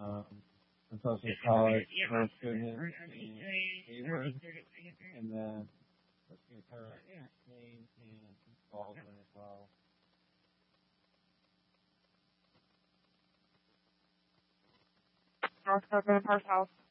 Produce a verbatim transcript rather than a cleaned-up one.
um, associate college for students in Hayward, and then let's get her name and Baldwin as well. North Coconut Park House.